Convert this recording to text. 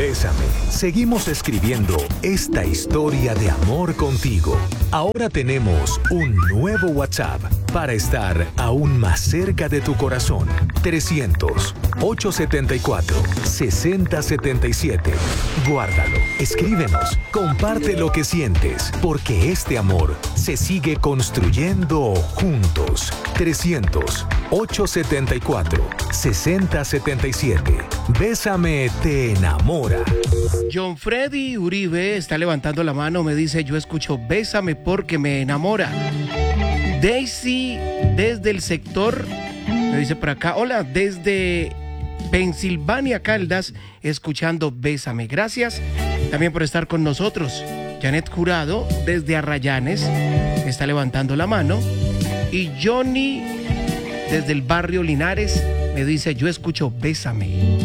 Bésame. Seguimos escribiendo esta historia de amor contigo. Ahora tenemos un nuevo WhatsApp para estar aún más cerca de tu corazón. 300-874-6077. Guárdalo, escríbenos, comparte lo que sientes, porque este amor se sigue construyendo juntos. 300-874-6077. Bésame te enamora. John Freddy Uribe está levantando la mano, me dice: yo escucho Bésame porque me enamora. Daisy desde el sector me dice por acá: hola, desde Pensilvania, Caldas, escuchando Bésame. Gracias también por estar con nosotros. Janet Jurado desde Arrayanes está levantando la mano. Y Johnny desde el barrio Linares me dice: yo escucho Bésame.